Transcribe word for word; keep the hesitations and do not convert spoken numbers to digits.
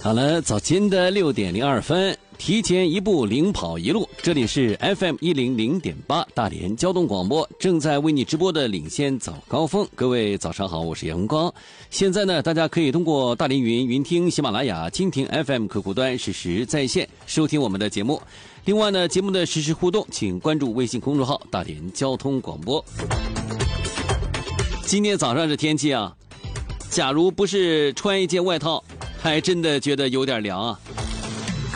好了，早间的六点零二分，提前一步领跑一路。这里是 F M 一零零点八大连交通广播，正在为你直播的领先早高峰。各位早上好，我是叶红光。现在呢，大家可以通过大连云云听、喜马拉雅、蜻蜓 F M 客户端实时在线收听我们的节目。另外呢，节目的实时互动，请关注微信公众号大连交通广播。今天早上这天气啊，假如不是穿一件外套，还真的觉得有点凉啊。